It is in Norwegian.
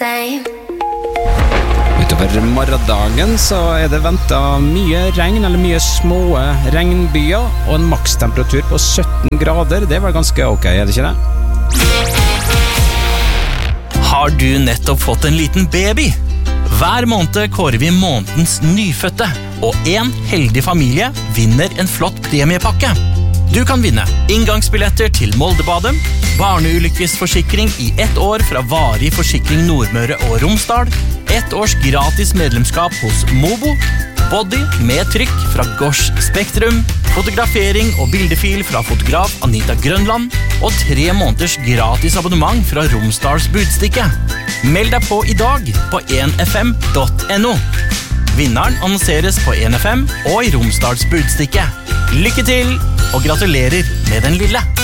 same. Utover morgendagen så det ventet mye regn, eller mye små regnbyer, og en makstemperatur på 17 grader. Det var ganske ok, det ikke det? Har du nettopp fått en liten baby? Hver måned kårer vi månedens nyfødte, og en heldig familie vinner en flott premiepakke. Du kan vinne inngangsbilletter til Moldebadet, barneulykkesforsikring i 1 år fra Varig Forsikring Nordmøre og Romsdal, 1 års gratis medlemskap hos Mobo, body med trykk fra Gosh Spektrum, fotografering og bildefil fra fotograf Anita Grønland, og 3 måneders gratis abonnement fra Romsdals Budstikke. Meld deg på i dag på 1fm.no. Vinneren annonseres på 1FM og i Romsdals Budstikke. Lykke til, og gratulerer med den lille!